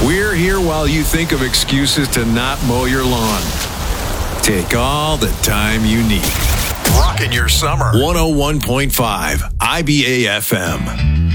We're here while you think of excuses to not mow your lawn. Take all the time you need. Rocking your summer. 101.5 IBA FM.